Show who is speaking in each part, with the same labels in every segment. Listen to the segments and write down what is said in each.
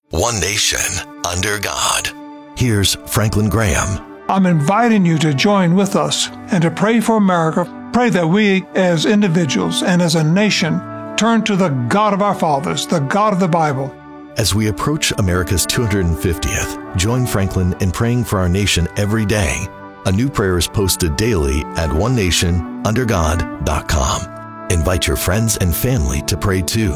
Speaker 1: One nation, under God. Here's Franklin Graham.
Speaker 2: I'm inviting you to join with us and to pray for America. Pray that we as individuals and as a nation turn to the God of our fathers, the God of the Bible.
Speaker 1: As we approach America's 250th, join Franklin in praying for our nation every day. A new prayer is posted daily at onenationundergod.com. Invite your friends and family to pray too.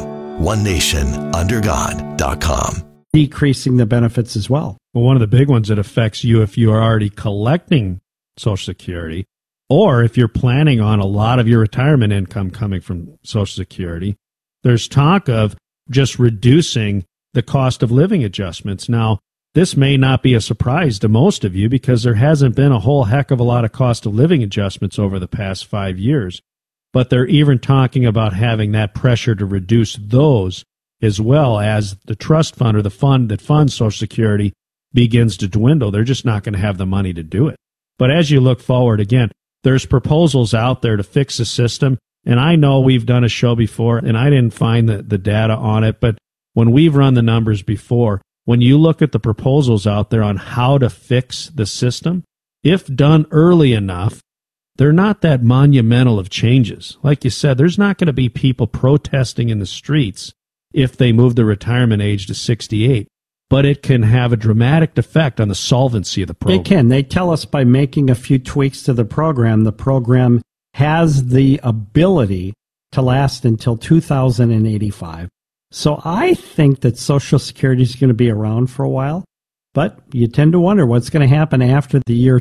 Speaker 1: onenationundergod.com.
Speaker 3: Decreasing the benefits as well.
Speaker 4: Well, one of the big ones that affects you if you are already collecting Social Security, or if you're planning on a lot of your retirement income coming from Social Security, there's talk of just reducing the cost of living adjustments. Now, this may not be a surprise to most of you because there hasn't been a whole heck of a lot of cost of living adjustments over the past 5 years. But they're even talking about having that pressure to reduce those as well as the trust fund or the fund that funds Social Security begins to dwindle. They're just not going to have the money to do it. But as you look forward, again, there's proposals out there to fix the system. And I know we've done a show before, and I didn't find the data on it, but when we've run the numbers before, when you look at the proposals out there on how to fix the system, if done early enough, they're not that monumental of changes. Like you said, there's not going to be people protesting in the streets if they move the retirement age to 68. But it can have a dramatic effect on the solvency of the program.
Speaker 3: It can. They tell us by making a few tweaks to the program has the ability to last until 2085. So I think that Social Security is going to be around for a while, but you tend to wonder what's going to happen after the year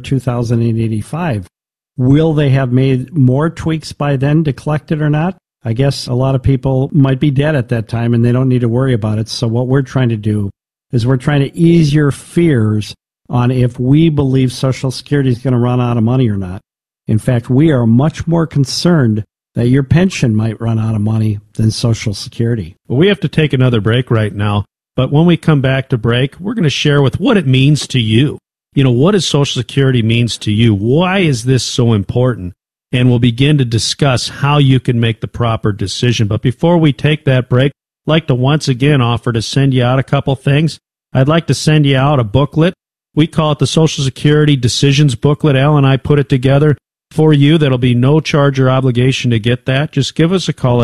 Speaker 3: 2085. Will they have made more tweaks by then to collect it or not? I guess a lot of people might be dead at that time and they don't need to worry about it. So what we're trying to do is we're trying to ease your fears on if we believe Social Security is going to run out of money or not. In fact, we are much more concerned that your pension might run out of money than Social Security.
Speaker 4: Well, we have to take another break right now, but when we come back to break, we're going to share with what it means to you. You know, what does Social Security means to you? Why is this so important? And we'll begin to discuss how you can make the proper decision. But before we take that break, I'd like to once again offer to send you out a couple things. I'd like to send you out a booklet. We call it the Social Security Decisions Booklet. Al and I put it together for you. That'll be no charge or obligation to get that. Just give us a call at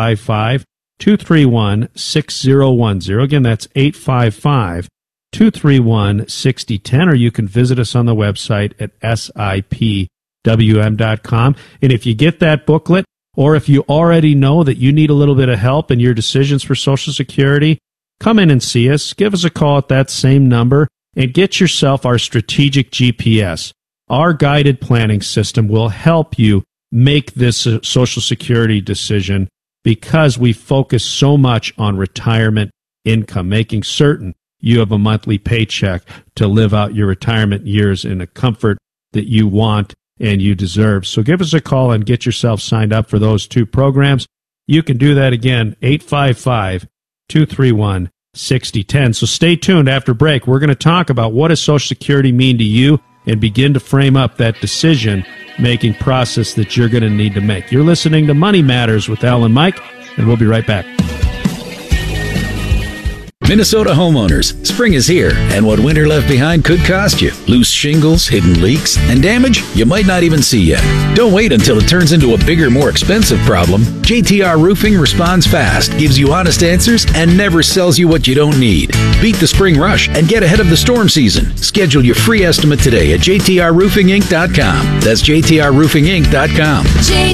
Speaker 4: 855-231-6010. Again, that's 855-231-6010, or you can visit us on the website at sipwm.com. And if you get that booklet, or if you already know that you need a little bit of help in your decisions for Social Security, come in and see us. Give us a call at that same number and get yourself our strategic GPS. Our guided planning system will help you make this Social Security decision because we focus so much on retirement income, making certain you have a monthly paycheck to live out your retirement years in a comfort that you want and you deserve. So give us a call and get yourself signed up for those two programs. You can do that again, 855-231-6010. So stay tuned after break. We're going to talk about what does Social Security mean to you and begin to frame up that decision-making process that you're going to need to make. You're listening to Money Matters with Al and Mike, and we'll be right back.
Speaker 5: Minnesota homeowners, spring is here, and what winter left behind could cost you. Loose shingles, hidden leaks, and damage you might not even see yet. Don't wait until it turns into a bigger, more expensive problem. JTR Roofing responds fast, gives you honest answers, and never sells you what you don't need. Beat the spring rush and get ahead of the storm season. Schedule your free estimate today at jtrroofinginc.com. That's jtrroofinginc.com.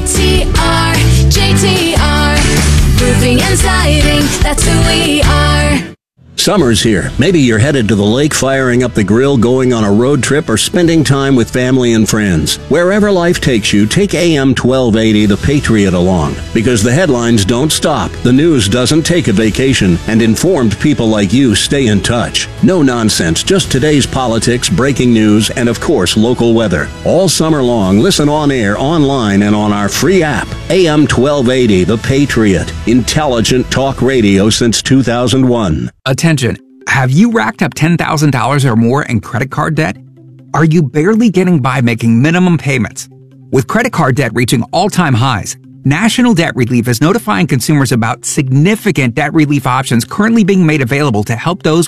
Speaker 6: JTR Roofing and Siding, that's who we are.
Speaker 7: Summer's here. Maybe you're headed to the lake, firing up the grill, going on a road trip, or spending time with family and friends. Wherever life takes you, take AM 1280 The Patriot along. Because the headlines don't stop, the news doesn't take a vacation, and informed people like you stay in touch. No nonsense, just today's politics, breaking news, and of course, local weather. All summer long, listen on air, online, and on our free app. AM 1280 The Patriot. Intelligent talk radio since 2001.
Speaker 8: Attention. Have you racked up $10,000 or more in credit card debt? Are you barely getting by making minimum payments? With credit card debt reaching all-time highs, National Debt Relief is notifying consumers about significant debt relief options currently being made available to help those